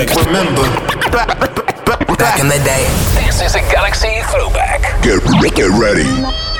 Remember, back in the day. This is a Galaxy Throwback. Get ready.